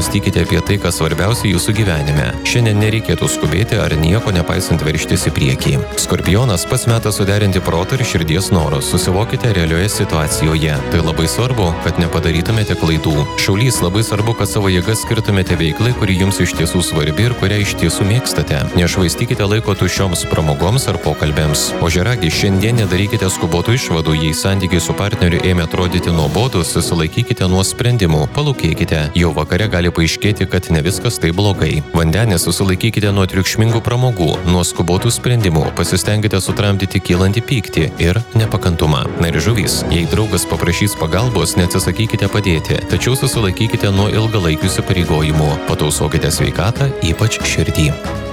pamastykite apie tai, kas svarbiausia jūsų gyvenime. Šiandien nereikėtų skubėti ar nieko nepaisant veržtis į priekį. Skorpionas, pats metas suderinti protą ir širdies norus. Susivokite realioje situacijoje. Tai labai svarbu, kad nepadarytumėte klaidų. Šaulys, labai svarbu, kad savo jėgas skirtumėte veiklai, kuri jums iš tiesų svarbi ir kurią iš tiesų mėgstate. Nešvaistykite laiko tuščioms pramogoms ar pokalbėms. Ožiaragi, šiandien nedarykite skubotų išvadų, jei santykiai su partneriu ėmė atrodyti nuobodus, susilaikykite nuo sprendimų, palūkėkite. Jau vakare gali paaiškėti, kad ne viskas tai blogai. Vandenės, susilaikykite nuo triukšmingų pramogų, nuo skubotų sprendimų, pasistengkite sutramdyti kylantį pyktį ir nepakantumą. Na ir žuvys, jei draugas paprašys pagalbos, neatsisakykite padėti, tačiau susilaikykite nuo ilgalaikių įsipareigojimų. Patausokite sveikatą, ypač širdį.